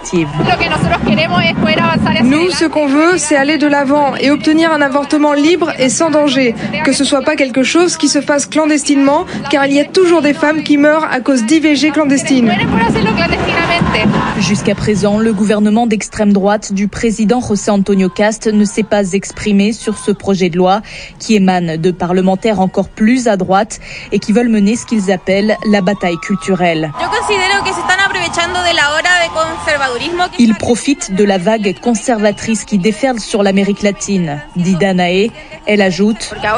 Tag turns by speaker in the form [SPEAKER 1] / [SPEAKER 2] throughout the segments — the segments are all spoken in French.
[SPEAKER 1] collective.
[SPEAKER 2] Nous, ce qu'on veut, c'est aller de l'avant et obtenir un avortement libre et sans danger. Que ce soit pas quelque chose qui se fasse clandestinement, car il y a toujours des femmes qui meurent à cause d'IVG clandestines.
[SPEAKER 1] Jusqu'à présent, le gouvernement d'extrême droite du président José Antonio Cast ne s'est pas exprimé sur ce projet de loi qui émane de parlementaires encore plus à droite et qui veulent mener ce qu'ils appellent la bataille culturelle. Ils profitent de la vague conservatrice qui déferle sur l'Amérique latine, dit Danae. Elle ajoute «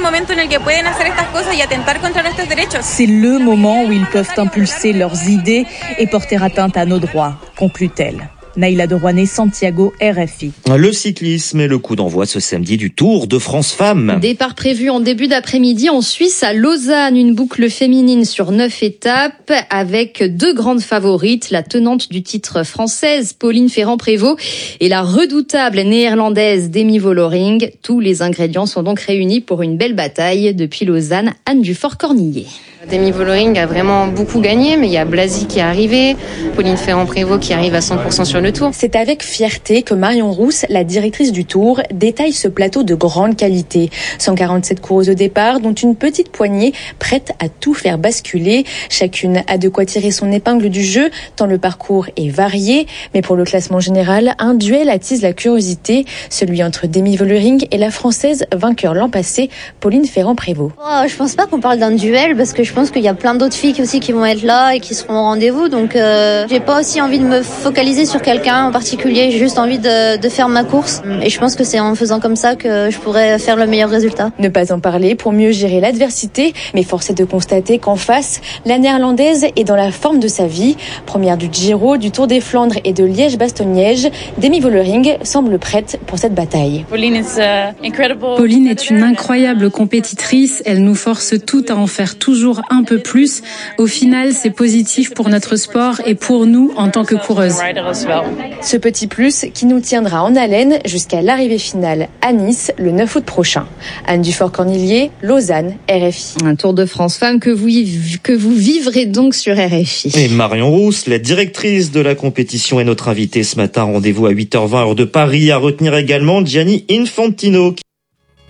[SPEAKER 1] C'est le moment où ils peuvent impulser leurs idées et porter atteinte à nos droits », conclut-elle. Naïla Derouané, Santiago, RFI.
[SPEAKER 3] Le cyclisme est le coup d'envoi ce samedi du Tour de France Femmes.
[SPEAKER 4] Départ prévu en début d'après-midi en Suisse, à Lausanne. Une boucle féminine sur 9 étapes avec 2 grandes favorites. La tenante du titre française, Pauline Ferrand-Prévot, et la redoutable néerlandaise Demi Vollering. Tous les ingrédients sont donc réunis pour une belle bataille. Depuis Lausanne, Anne Dufort-Cornillet.
[SPEAKER 5] Demi Vollering a vraiment beaucoup gagné, mais il y a Blasi qui est arrivé, Pauline Ferrand-Prévot qui arrive à 100% sur le Tour.
[SPEAKER 6] C'est avec fierté que Marion Rousse, la directrice du Tour, détaille ce plateau de grande qualité. 147 coureuses au départ, dont une petite poignée prête à tout faire basculer. Chacune a de quoi tirer son épingle du jeu, tant le parcours est varié. Mais pour le classement général, un duel attise la curiosité, celui entre Demi Vollering et la Française vainqueur l'an passé, Pauline Ferrand-Prévôt.
[SPEAKER 7] Je pense pas qu'on parle d'un duel, parce que je pense qu'il y a plein d'autres filles aussi qui vont être là et qui seront au rendez-vous. Donc j'ai pas aussi envie de me focaliser sur quelqu'un en particulier. J'ai juste envie de faire ma course. Et je pense que c'est en faisant comme ça que je pourrais faire le meilleur résultat.
[SPEAKER 6] Ne pas en parler pour mieux gérer l'adversité. Mais force est de constater qu'en face, la néerlandaise est dans la forme de sa vie. Première du Giro, du Tour des Flandres et de Liège-Bastogne-Liège, Demi Vollering semble prête pour cette bataille.
[SPEAKER 8] Pauline est une incroyable compétitrice. Elle nous force toutes à en faire toujours un peu plus. Au final, c'est positif pour notre sport et pour nous en tant que coureuses.
[SPEAKER 6] Ce petit plus qui nous tiendra en haleine jusqu'à l'arrivée finale à Nice le 9 août prochain. Anne Dufort-Cornillet, Lausanne, RFI.
[SPEAKER 4] Un Tour de France Femmes que vous vivrez donc sur RFI.
[SPEAKER 3] Et Marion Rousse, la directrice de la compétition, est notre invitée ce matin. Rendez-vous à 8h20 heure de Paris. À retenir également Gianni Infantino.